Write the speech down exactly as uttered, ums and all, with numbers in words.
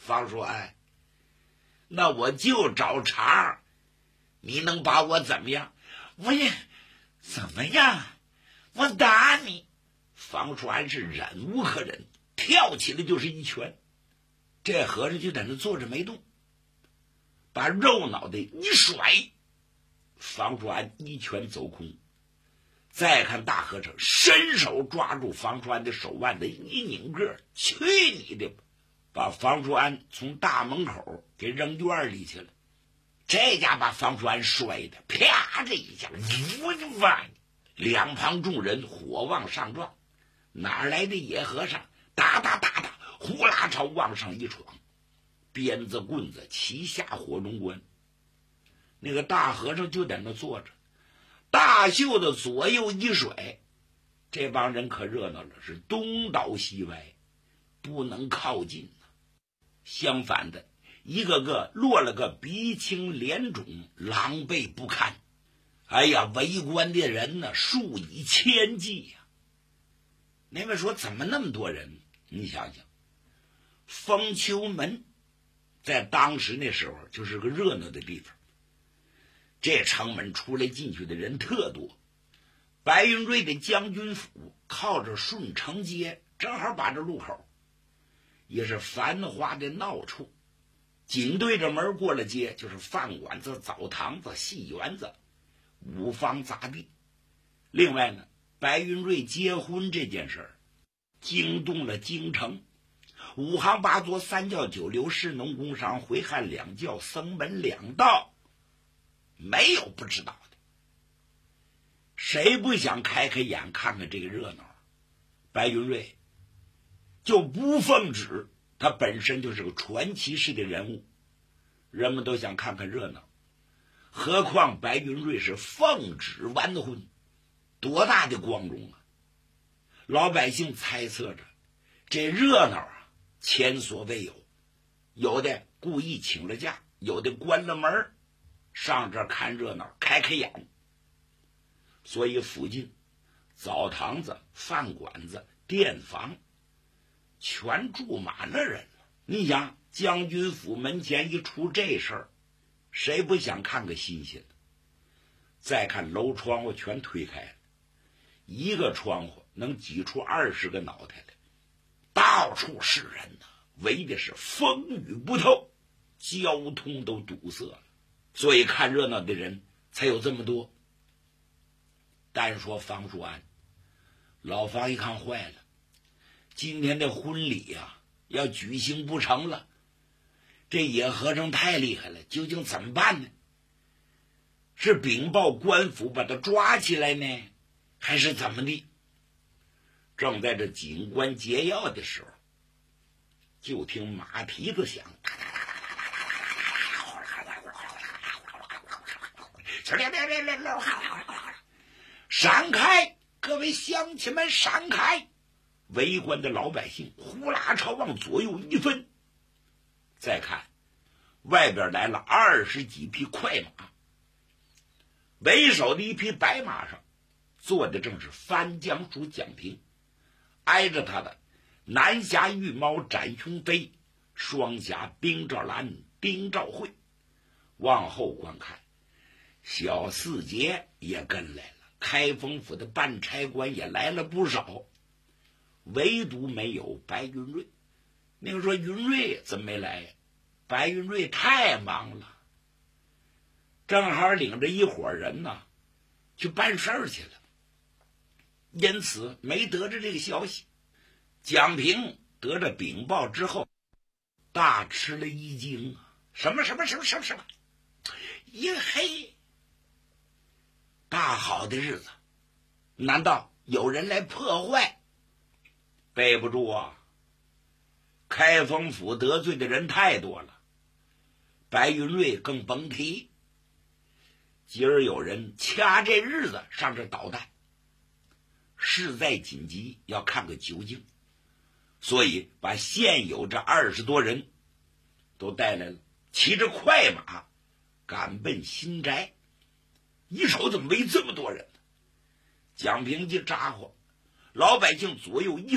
方说：“哎，那我就找茬，你能把我怎么样？” 我也怎么样？我打你！ 方叔安是忍无可忍，跳起来就是一拳。这和尚就在那坐着没动，把肉脑袋一甩，方叔安一拳走空。再看大和尚伸手抓住方叔安的手腕子一拧个，去你的吧！把方叔安从大门口给扔院里去了。这家把方叔安摔的啪这一下，呜就翻。两旁众人火往上撞，哪来的野和尚？哒哒哒哒，呼啦朝往上一闯，鞭子棍子齐下火中关。那个大和尚就在那坐着，大袖子左右一甩，这帮人可热闹了，是东倒西歪，不能靠近呢。相反的，一个个落了个鼻青脸肿，狼狈不堪。哎呀，围观的人呢数以千计呀、啊。那位说怎么那么多人？你想想，丰丘门在当时那时候就是个热闹的地方，这城门出来进去的人特多。白云瑞的将军府靠着顺城街，正好把这路口，也是繁华的闹处。紧对着门过了街，就是饭馆子、澡堂子、戏园子、五方杂地。另外呢，白云瑞结婚这件事儿惊动了京城，五行八作、三教九流、士农工商、回汉两教、僧门两道，没有不知道的。谁不想开开眼看看这个热闹？白云瑞就不奉旨，他本身就是个传奇式的人物，人们都想看看热闹。何况白云瑞是奉旨完婚，多大的光荣啊！老百姓猜测着，这热闹啊前所未有，有的故意请了假，有的关了门上这儿看热闹开开眼。所以附近澡堂子、饭馆子、店房全住满了人了。你想，将军府门前一出这事儿，谁不想看个新鲜的？再看楼窗户全推开了，一个窗户能挤出二十个脑袋来，到处是人呐、啊，围的是风雨不透，交通都堵塞了，所以看热闹的人才有这么多。单说方叔安，老方一看坏了，今天的婚礼呀、啊、要举行不成了，这野和尚太厉害了，究竟怎么办呢？是禀报官府把他抓起来呢，还是怎么的？正在这紧关节要的时候，就听马蹄子响，闪开，各位乡亲们闪开！围观的老百姓呼啦朝往左右一分，再看外边来了二十几匹快马，为首的一匹白马上坐的正是番将属蒋平，挨着他的南侠玉猫展雄飞，双侠冰兆兰丁兆慧。往后观看，小四杰也跟来了，开封府的办差官也来了不少，唯独没有白云瑞。那个说云瑞怎么没来？白云瑞太忙了，正好领着一伙人呢去办事儿去了，因此没得着这个消息。蒋平得着禀报之后，大吃了一惊啊！什么什么什么什么什么？一黑，大好的日子，难道有人来破坏？背不住啊！开封府得罪的人太多了，白云瑞更甭提。今儿有人掐这日子上这捣蛋，事在紧急，要看个究竟，所以把现有这二十多人都带来了，骑着快马赶奔新宅。一瞅怎么围这么多人呢？蒋平一咋呼，老百姓左右一